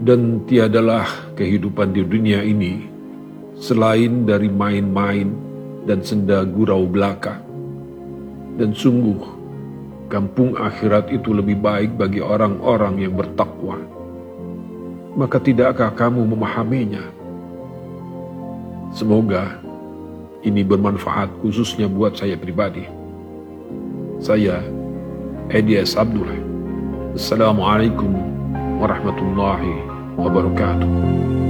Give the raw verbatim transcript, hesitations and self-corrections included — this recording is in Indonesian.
Dan tiadalah kehidupan di dunia ini selain dari main-main dan senda gurau belaka. Dan sungguh, kampung akhirat itu lebih baik bagi orang-orang yang bertakwa. Maka tidakkah kamu memahaminya? Semoga ini bermanfaat khususnya buat saya pribadi. Saya, Edi S. Abdullah. Assalamualaikum warahmatullahi wabarakatuh.